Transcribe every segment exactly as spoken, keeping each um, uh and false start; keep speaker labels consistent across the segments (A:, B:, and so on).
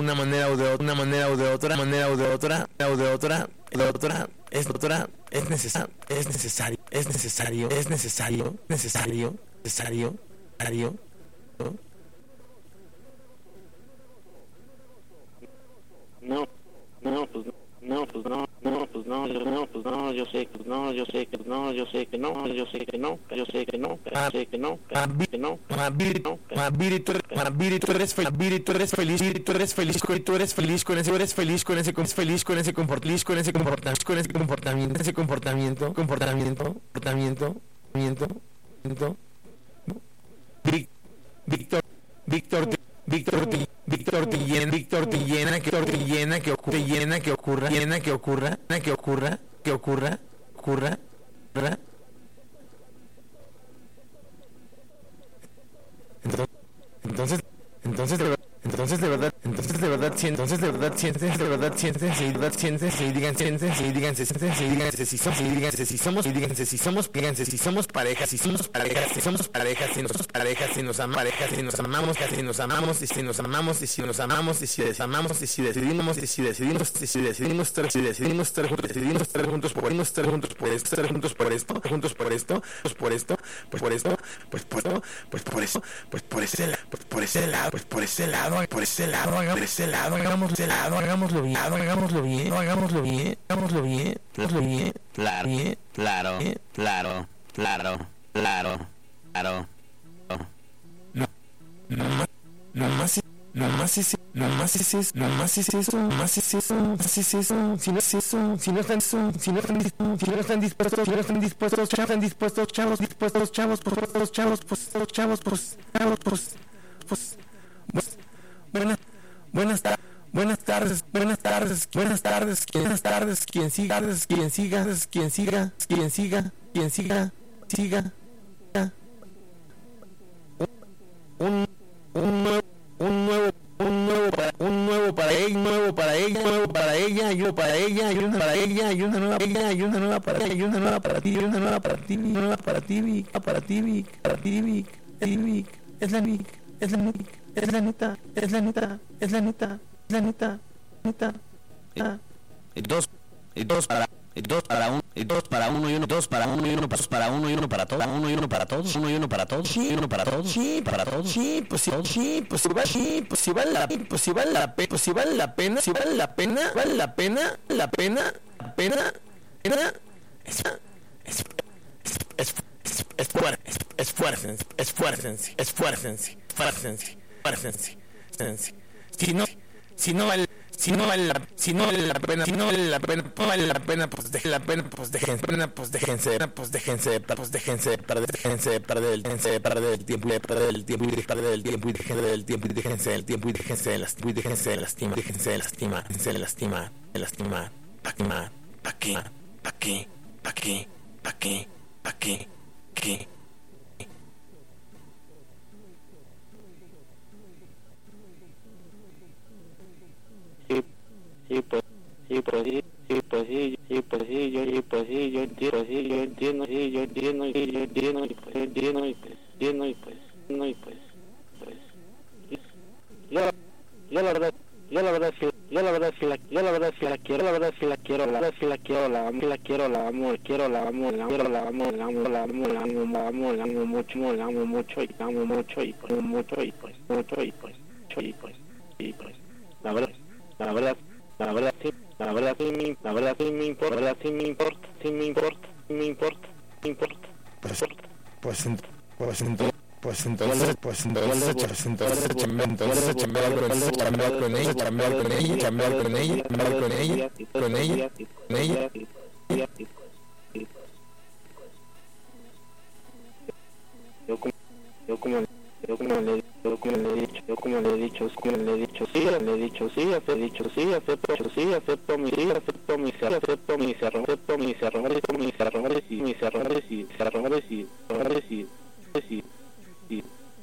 A: una manera o de otra, una manera o de otra, manera o de otra, o de otra, de otra, es otra, es necesario, es necesario, es necesario, es necesario, necesario, necesario, necesario, ¿no?
B: No, no, pues no, pues no, no, pues no, yo no, pues no, yo sé que no, yo sé que no, yo sé que no, yo sé que no, yo sé que no, yo sé que no, que no,
A: Mabiri, Mabiri, tú eres, Mabiri, tú eres feliz, Mabiri, tú eres feliz, tú eres feliz, tú eres feliz con ese, tú eres feliz con ese, feliz con ese comportamiento, con ese comportamiento, con ese comportamiento, ese comportamiento, comportamiento, comportamiento, comportamiento, Víctor, Víctor, Víctor, Víctor te llena, Víctor te llena, que te llena, que ocurra, llena, que ocurra, llena, que ocurra, que ocurra, que ocurra, ocurra, ocurra. Entonces, entonces, entonces de verdad, entonces de verdad, entonces de verdad sientes, de verdad sientes, de verdad sientes, y digan, sientes, y digan, sientes, y digan, si somos, y digan, si somos, y digan, si somos, díganse si somos parejas, si somos parejas, si somos parejas, si somos parejas, si nos amamos, parejas, si nos amamos, si nos amamos, y si nos amamos, y si nos amamos, y si desamamos, y si decidimos, y si decidimos, y si decidimos estar, si decidimos estar juntos, decidimos estar juntos, podemos estar juntos por esto, estar juntos por esto, juntos por esto, pues por esto, pues por esto, pues por esto, pues por eso, pues por ese lado, pues por ese lado, pues por ese lado, por ese lado, hagamos ese lado, hagamos ese lado, hagámoslo bien, hagámoslo bien, hagámoslo bien, hagámoslo bien, hagámoslo bien,
C: claro, claro, claro, claro, claro, claro,
A: no, no más, no más, no más es, no más es eso, no más es eso, no más es eso, no más es eso, si no es eso, si no están, si no están, si no están dispuestos, si no están dispuestos, chavos, están dispuestos, chavos, dispuestos, chavos, pues los chavos, pues los chavos, pues, chavos, pues, pues, pues, buenas, buenas tardes. Buenas tardes, buenas tardes, buenas tardes, buenas tardes, quien siga, quien siga, quien siga, quien siga, quien siga, siga, un, un nuevo, un nuevo, un nuevo para, un nuevo para ella, nuevo para ella, nuevo para ella, y uno para ella, y una para ella, y una nueva para ella, y una nueva para ella, y una nueva para ti, y una nueva para ti, y una nueva para ti, Vic, para ti, Vic, para ti, Vic, es Vic, es la Vic, es la Vic, es la neta, es la neta, es la neta. La neta, neta, neta.
C: Y dos, y dos para, y dos para uno, y dos para uno y uno, dos para uno y uno para uno y uno para todos, uno y uno para todos, uno y uno para todos,
A: sí,
C: y uno para todos,
A: sí,
C: para todos,
A: sí, pues sí, sí, pues si vale, sí, pues si vale la, pues si vale la pena, pues si vale la pena, si vale la pena, vale la pena, la pena, la pena, pena, es, es, es, es, esfuércense, esfuércense, esfuércense, esfuércense, esfuércense, esfuércense, esfuércense, si no si no vale, si no vale la, si no vale la pena, si no vale la pena, no vale la pena, pues dejen la pena, pues dejen pena, pues déjense, pues déjense, pues déjense perder, déjense perder el, déjense perder el tiempo, perder el tiempo y perder el tiempo y déjense el tiempo y déjense el tiempo y déjense lastimar, y déjense lastimar, déjense lastimar, déjense lastimar, lastimar, pa' qué, pa' qué, pa' qué, pa' qué, pa' qué, pa' qué, qué.
B: Sí, pues, sí, pues sí, sí, pues sí, sí, pues sí, yo, sí, pues sí, yo entiendo, sí, yo entiendo, sí, yo entiendo, sí, yo entiendo, y pues, entiendo, y pues, entiendo, y pues, no, y pues, pues, yo, yo la verdad, yo la verdad sí, yo la verdad sí la, yo la verdad sí la quiero, la verdad sí la quiero, la verdad sí la quiero, la amo, la quiero, la amo, quiero, la amo, la quiero, la amo, la amo, la amo, la amo, la amo, la amo mucho, la amo mucho, y la amo mucho, y pues, mucho, y pues, mucho, y pues, mucho, y pues, y pues, la verdad, la verdad, la verdad sí, la verdad sí me, la verdad sí me importa, la verdad sí me importa, sí me importa, sí me importa, me importa,
A: pues, pues, pues entonces, pues entonces, pues entonces, pues entonces, entonces chambear con ella, chambear con ella, chambear con ella, chambear con ella, chambear con ella, con ella, con ella.
B: Yo como, yo como, yo como le, yo como le he dicho, yo como le he dicho, como le he dicho, sí, le he dicho, sí, acepto, dicho, sí, acepto, sí, acepto mi, sí, acepto mis, acepto mis errores, acepto mis errores, mis errores y mis errores y errores y errores y y y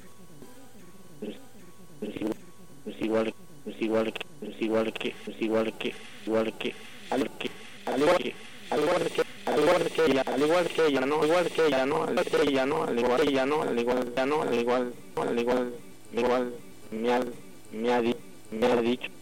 B: es igual, es igual que, es igual que, es igual que, igual que, al que, al igual que, al igual que, al igual que ella, al igual que ella, no, igual que ella, no, al igual que ella, no, al igual que ella, no, al igual, ya no, al igual, al igual, al igual, me ha, me ha, me ha dicho.